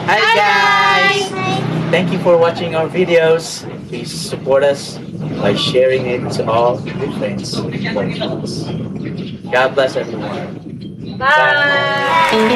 Hi guys! Hi. Thank you for watching our videos. Please support us by sharing it to all your friends. God bless everyone. Bye.